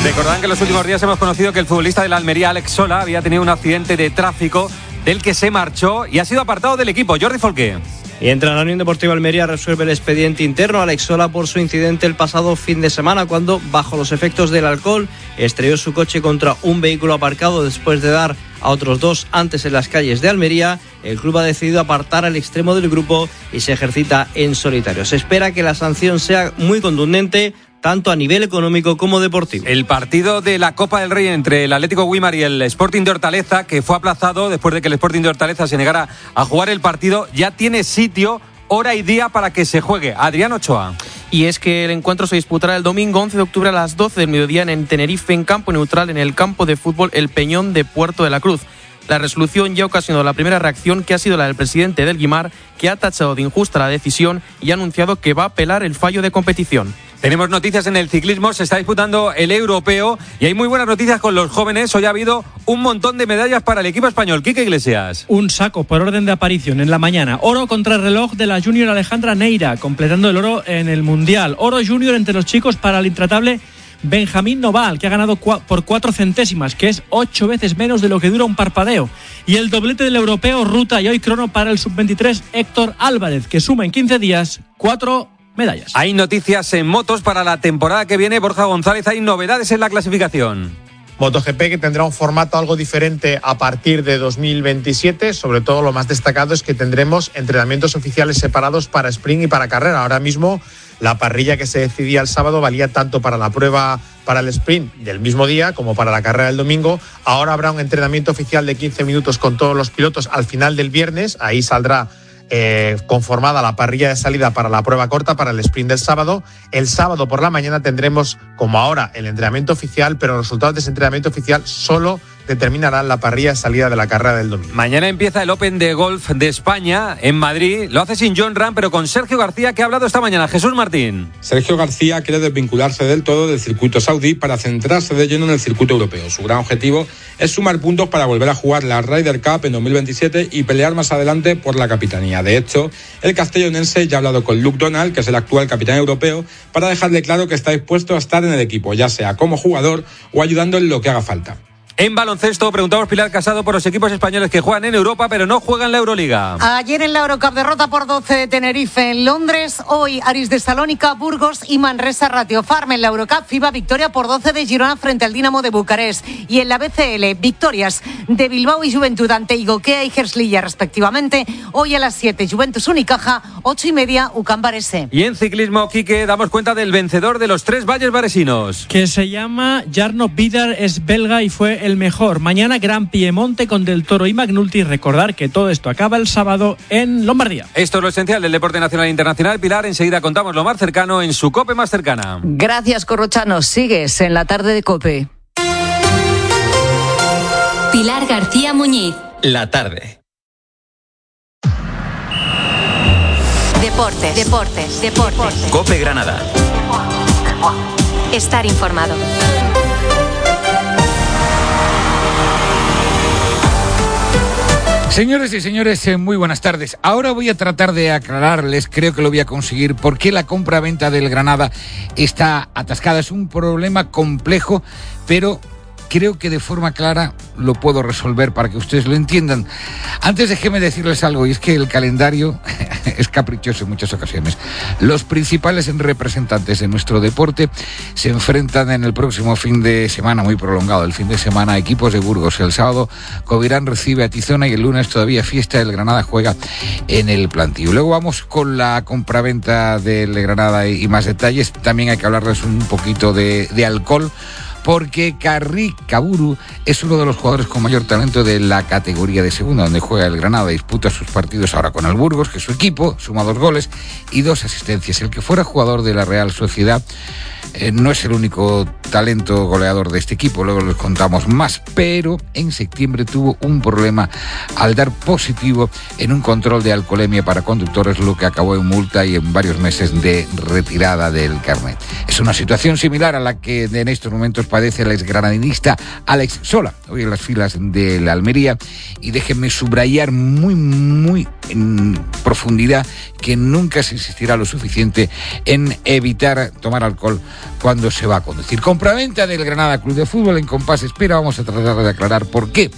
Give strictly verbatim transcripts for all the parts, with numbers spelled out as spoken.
Recordarán que en los últimos días hemos conocido que el futbolista de la Almería, Alex Sola, había tenido un accidente de tráfico del que se marchó y ha sido apartado del equipo. Jordi Folqué. Y entra la Unión Deportiva Almería, resuelve el expediente interno a Alex Sola por su incidente el pasado fin de semana cuando, bajo los efectos del alcohol, estrelló su coche contra un vehículo aparcado después de dar a otros dos antes en las calles de Almería. El club ha decidido apartar al extremo del grupo y se ejercita en solitario. Se espera que la sanción sea muy contundente, tanto a nivel económico como deportivo. El partido de la Copa del Rey entre el Atlético Güímar y el Sporting de Hortaleza, que fue aplazado después de que el Sporting de Hortaleza se negara a jugar el partido, ya tiene sitio, hora y día para que se juegue. Adrián Ochoa. Y es que el encuentro se disputará el domingo once de octubre a las doce del mediodía en Tenerife, en campo neutral, en el campo de fútbol El Peñón de Puerto de la Cruz. La resolución ya ha ocasionado la primera reacción, que ha sido la del presidente del Guimar, que ha tachado de injusta la decisión y ha anunciado que va a apelar el fallo de competición. Tenemos noticias en el ciclismo, se está disputando el europeo y hay muy buenas noticias con los jóvenes. Hoy ha habido un montón de medallas para el equipo español. Quique Iglesias. Un saco por orden de aparición en la mañana. Oro contra el reloj de la junior Alejandra Neira, completando el oro en el Mundial. Oro junior entre los chicos para el intratable Benjamín Noval, que ha ganado cua- por cuatro centésimas, que es ocho veces menos de lo que dura un parpadeo. Y el doblete del europeo, ruta y hoy crono para el sub veintitrés Héctor Álvarez, que suma en quince días cuatro medallas. Hay noticias en motos para la temporada que viene. Borja González, hay novedades en la clasificación. MotoGP, que tendrá un formato algo diferente a partir de dos mil veintisiete. Sobre todo, lo más destacado es que tendremos entrenamientos oficiales separados para sprint y para carrera. Ahora mismo, la parrilla que se decidía el sábado valía tanto para la prueba para el sprint del mismo día como para la carrera del domingo. Ahora habrá un entrenamiento oficial de quince minutos con todos los pilotos al final del viernes. Ahí saldrá Eh, conformada la parrilla de salida para la prueba corta, para el sprint del sábado. El sábado por la mañana tendremos, como ahora, el entrenamiento oficial, pero los resultados de ese entrenamiento oficial solo determinarán la parrilla de salida de la carrera del domingo. Mañana empieza el Open de Golf de España en Madrid. Lo hace sin John Ram, pero con Sergio García, que ha hablado esta mañana. Jesús Martín. Sergio García quiere desvincularse del todo del circuito saudí para centrarse de lleno en el circuito europeo. Su gran objetivo es sumar puntos para volver a jugar la Ryder Cup en dos mil veintisiete y pelear más adelante por la capitanía. De hecho, el castellonense ya ha hablado con Luke Donald, que es el actual capitán europeo, para dejarle claro que está dispuesto a estar en el equipo, ya sea como jugador o ayudando en lo que haga falta. En baloncesto, preguntamos Pilar Casado por los equipos españoles que juegan en Europa, pero no juegan la Euroliga. Ayer en la Eurocup, derrota por doce de Tenerife en Londres. Hoy Aris de Salónica, Burgos y Manresa Ratio Farm. En la Eurocup, FIBA, victoria por doce de Girona frente al Dinamo de Bucarest. Y en la B C L, victorias de Bilbao y Juventud ante Igokea y Hersliya respectivamente. Hoy a las siete, Juventus Unicaja, ocho y media, U C A M Varese. Y en ciclismo, Quique, damos cuenta del vencedor de los tres valles varesinos. Que se llama Jarno Vidar, es belga y fue el mejor. Mañana Gran Piemonte con Del Toro y McNulty. Recordar que todo esto acaba el sábado en Lombardía. Esto es lo esencial del deporte nacional e internacional. Pilar, enseguida contamos lo más cercano en su COPE más cercana. Gracias, Corrochano. Sigues en la tarde de COPE. Pilar García Muñiz. La tarde. Deportes, deportes, deportes. COPE Granada. Estar informado. Señores y señores, muy buenas tardes. Ahora voy a tratar de aclararles, creo que lo voy a conseguir, por qué la compra-venta del Granada está atascada. Es un problema complejo, pero creo que de forma clara lo puedo resolver para que ustedes lo entiendan. Antes déjenme decirles algo, y es que el calendario es caprichoso en muchas ocasiones. Los principales representantes de nuestro deporte se enfrentan en el próximo fin de semana, muy prolongado, el fin de semana, a equipos de Burgos. El sábado Covirán recibe a Tizona y el lunes todavía fiesta, el Granada juega en el Plantío. Luego vamos con la compraventa del Granada y más detalles. También hay que hablarles un poquito de, de alcohol, porque Carrick Kaburu es uno de los jugadores con mayor talento de la categoría de segunda, donde juega el Granada. Disputa sus partidos ahora con el Burgos, que es su equipo, suma dos goles y dos asistencias. El que fuera jugador de la Real Sociedad eh, no es el único talento goleador de este equipo, luego les contamos más, pero en septiembre tuvo un problema al dar positivo en un control de alcoholemia para conductores, lo que acabó en multa y en varios meses de retirada del carnet. Es una situación similar a la que en estos momentos padece el exgranadinista Alex Sola, hoy en las filas de la Almería, y déjenme subrayar muy, muy en profundidad que nunca se insistirá lo suficiente en evitar tomar alcohol cuando se va a conducir. Con Compraventa del Granada Club de Fútbol en compás de espera. Vamos a tratar de aclarar por qué.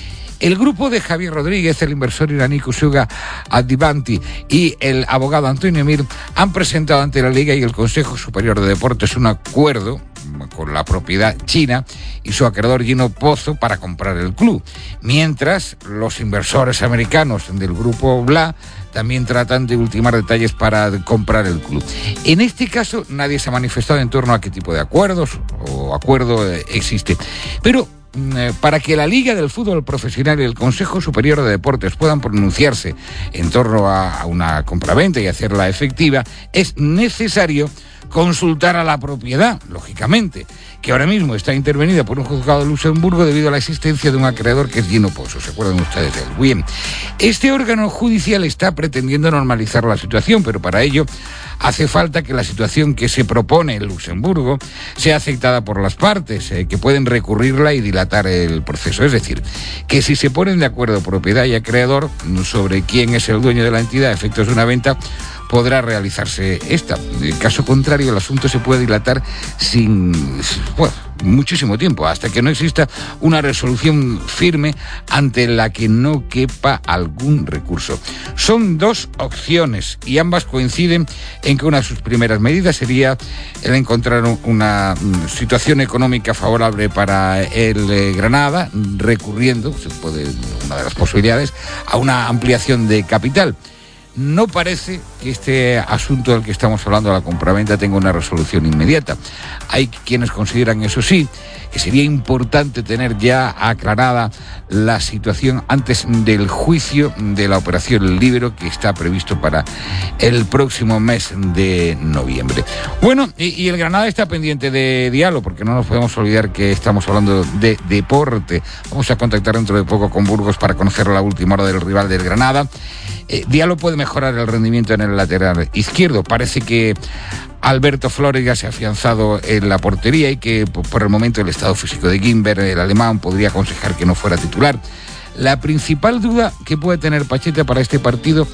El grupo de Javier Rodríguez, el inversor iraní Kusuga Addivanti y el abogado Antonio Mir han presentado ante la Liga y el Consejo Superior de Deportes un acuerdo con la propiedad china y su acreedor Gino Pozo para comprar el club, mientras los inversores americanos del grupo Bla también tratan de ultimar detalles para comprar el club. En este caso nadie se ha manifestado en torno a qué tipo de acuerdos o acuerdo existe, pero para que la Liga del Fútbol Profesional y el Consejo Superior de Deportes puedan pronunciarse en torno a una compraventa y hacerla efectiva, es necesario consultar a la propiedad, lógicamente, que ahora mismo está intervenida por un juzgado de Luxemburgo debido a la existencia de un acreedor que es Gino Pozo. ¿Se acuerdan ustedes de él? Bien, este órgano judicial está pretendiendo normalizar la situación, pero para ello hace falta que la situación que se propone en Luxemburgo sea aceptada por las partes, eh, que pueden recurrirla y dilatar el proceso. Es decir, que si se ponen de acuerdo propiedad y acreedor sobre quién es el dueño de la entidad a efectos de una venta, podrá realizarse esta. En caso contrario, el asunto se puede dilatar sin, bueno, muchísimo tiempo, hasta que no exista una resolución firme ante la que no quepa algún recurso. Son dos opciones y ambas coinciden en que una de sus primeras medidas sería el encontrar una situación económica favorable para el eh, Granada, recurriendo, se puede, una de las posibilidades, a una ampliación de capital. No parece que este asunto del que estamos hablando, la compraventa, tenga una resolución inmediata. Hay quienes consideran, eso sí, que sería importante tener ya aclarada la situación antes del juicio de la operación Libero, que está previsto para el próximo mes de noviembre. Bueno, y, y el Granada está pendiente de diálogo, porque no nos podemos olvidar que estamos hablando de deporte. Vamos a contactar dentro de poco con Burgos para conocer la última hora del rival del Granada. Eh, Diallo puede mejorar el rendimiento en el lateral izquierdo. Parece que Alberto Flores ya se ha afianzado en la portería y que por el momento el estado físico de Gimber, el alemán, podría aconsejar que no fuera titular. La principal duda que puede tener Pacheta para este partido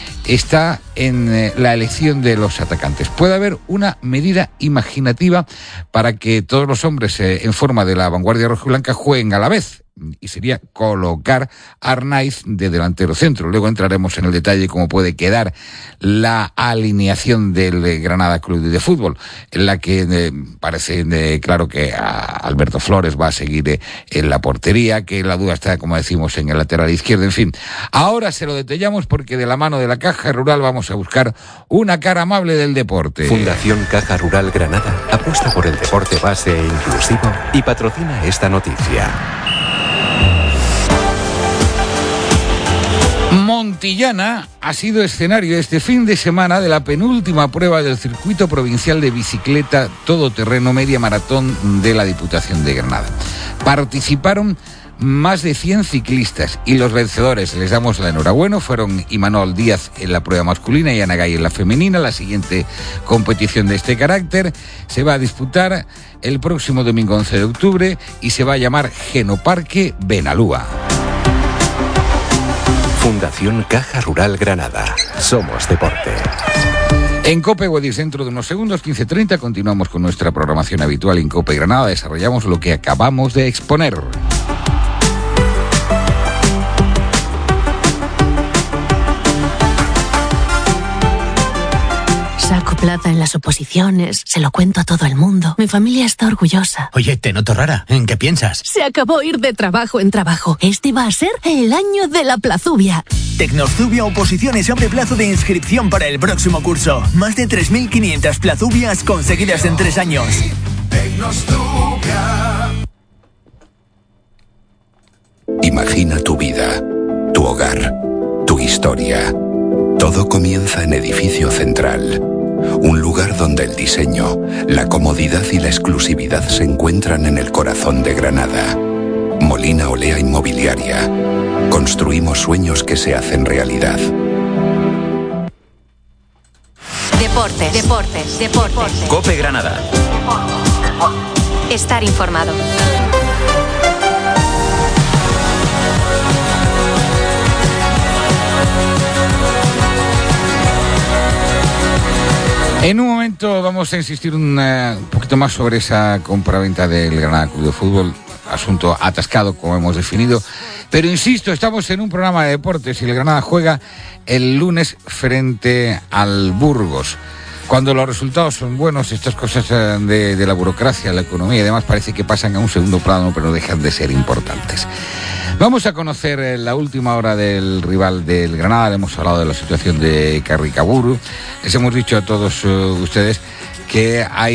está en eh, la elección de los atacantes. Puede haber una medida imaginativa para que todos los hombres eh, en forma de la vanguardia rojiblanca jueguen a la vez, y sería colocar a Arnaiz de delantero centro. Luego entraremos en el detalle de cómo puede quedar la alineación del Granada Club de Fútbol, en la que eh, parece eh, claro que a Alberto Flores va a seguir eh, en la portería, que la duda está, como decimos, en el lateral izquierdo. En fin, ahora se lo detallamos porque de la mano de la Caja Rural vamos a buscar una cara amable del deporte. Fundación Caja Rural Granada apuesta por el deporte base e inclusivo y patrocina esta noticia. Montillana ha sido escenario este fin de semana de la penúltima prueba del circuito provincial de bicicleta todoterreno media maratón de la Diputación de Granada. Participaron más de cien ciclistas y los vencedores, les damos la enhorabuena, fueron Imanol Díaz en la prueba masculina y Ana Gay en la femenina. La siguiente competición de este carácter se va a disputar el próximo domingo once de octubre y se va a llamar Genoparque Benalúa. Fundación Caja Rural Granada. Somos deporte. En COPE Guadix, dentro de unos segundos, quince treinta, continuamos con nuestra programación habitual en COPE Granada. Desarrollamos lo que acabamos de exponer. Saco plata en las oposiciones, se lo cuento a todo el mundo. Mi familia está orgullosa. Oye, te noto rara. ¿En qué piensas? Se acabó ir de trabajo en trabajo. Este va a ser el año de la Plazubia. Tecnozubia Oposiciones abre plazo de inscripción para el próximo curso. Más de tres mil quinientas plazubias conseguidas en tres años. Imagina tu vida, tu hogar, tu historia. Todo comienza en Edificio Central, un lugar donde el diseño, la comodidad y la exclusividad se encuentran en el corazón de Granada. Molina Olea Inmobiliaria. Construimos sueños que se hacen realidad. Deportes, deportes, deportes. COPE Granada. Estar informado. En un momento vamos a insistir un uh, poquito poquito más sobre esa compraventa del Granada Club de Fútbol. Asunto atascado, como hemos definido. Pero insisto, estamos en un programa de deportes y el Granada juega el lunes frente al Burgos. Cuando los resultados son buenos, estas cosas de, de la burocracia, la economía y demás parece que pasan a un segundo plano, pero no dejan de ser importantes. Vamos a conocer la última hora del rival del Granada. Le hemos hablado de la situación de Carricaburu. Les hemos dicho a todos uh, ustedes que hay